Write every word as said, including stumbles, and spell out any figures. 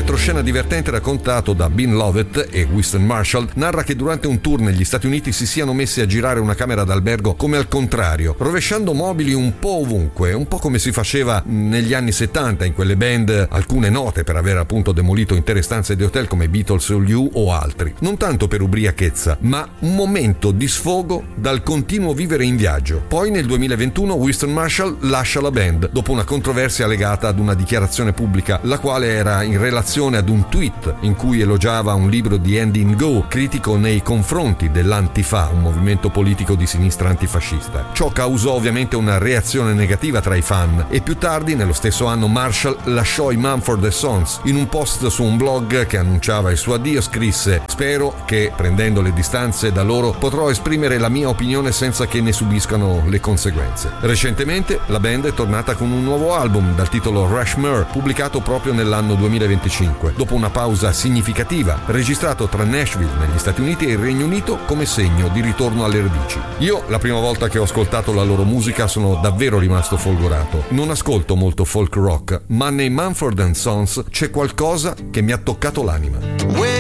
retroscena divertente raccontato da Bean Lovett e Weston Marshall narra che durante un tour negli Stati Uniti si siano messi a girare una camera d'albergo come al contrario, rovesciando mobili un po' ovunque, un po' come si faceva negli anni settanta in quelle band, alcune note per aver appunto demolito intere stanze di hotel come Beatles o U o altri. Non tanto per ubriachezza, ma un momento di sfogo dal continuo vivere in viaggio. Poi nel duemilaventuno Weston Marshall lascia la band dopo una controversia legata ad una dichiarazione pubblica, la quale era in relazione ad un tweet in cui elogiava un libro di Andy Ngo, critico nei confronti dell'Antifa, un movimento politico di sinistra antifascista. Ciò causò ovviamente una reazione negativa tra i fan e più tardi, nello stesso anno, Marshall lasciò i Mumford and Sons. In un post su un blog che annunciava il suo addio scrisse: "Spero che, prendendo le distanze da loro, potrò esprimere la mia opinione senza che ne subiscano le conseguenze". Recentemente la band è tornata con un nuovo album dal titolo Rushmore, pubblicato proprio nell'anno duemilaventicinque, dopo una pausa significativa, registrato tra Nashville negli Stati Uniti e il Regno Unito come segno di ritorno alle radici. Io, la prima volta che ho ascoltato la loro musica, sono davvero rimasto folgorato. Non ascolto molto folk rock, ma nei Mumford and Sons c'è qualcosa che mi ha toccato l'anima.